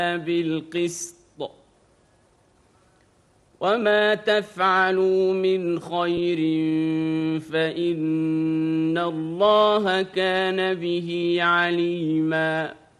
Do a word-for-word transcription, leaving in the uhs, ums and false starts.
بالقسط وما تفعلوا من خير فإن الله كان به عليما